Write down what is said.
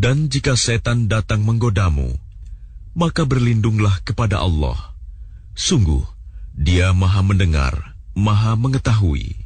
Dan jika setan datang menggodamu, maka berlindunglah kepada Allah. Sungguh, Dia Maha Mendengar, Maha Mengetahui.